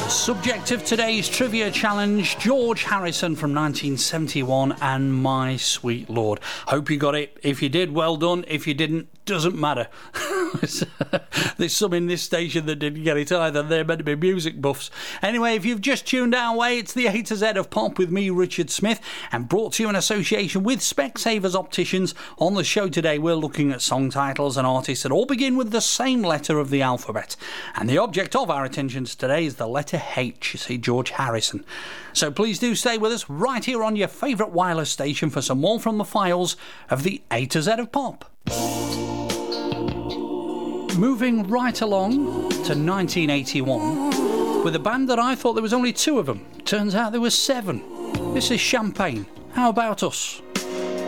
Subject of today's trivia challenge, George Harrison from 1971 and My Sweet Lord. Hope you got it. If you did, well done. If you didn't, doesn't matter. There's some in this station that didn't get it either. They're meant to be music buffs. Anyway, if you've just tuned our way, it's the A to Z of Pop with me, Richard Smith, and brought to you in association with Specsavers Opticians. On the show today, we're looking at song titles and artists that all begin with the same letter of the alphabet. And the object of our attentions today is the letter H, you see, George Harrison. So please do stay with us right here on your favourite wireless station for some more from the files of the A to Z of Pop. Moving right along to 1981 with a band that I thought there was only 2 of them. Turns out there were 7. This is Champagne. How about us?